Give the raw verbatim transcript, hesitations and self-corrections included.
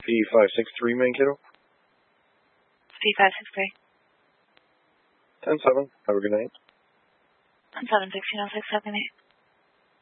P five six three, Mankato. P five six three. ten seven. Have a good night. ten seven, sixteen oh six, seven eight.